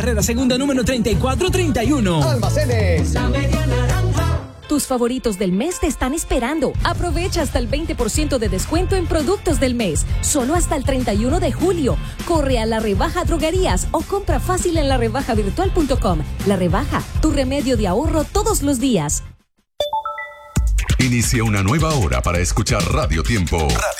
carrera segunda número 3431. Almacenes La Media Naranja. Tus favoritos del mes te están esperando. Aprovecha hasta el 20% de descuento en productos del mes, solo hasta el 31 de julio. Corre a La Rebaja Droguerías o compra fácil en larebajavirtual.com. La Rebaja, tu remedio de ahorro todos los días. Inicia una nueva hora para escuchar Radio Tiempo.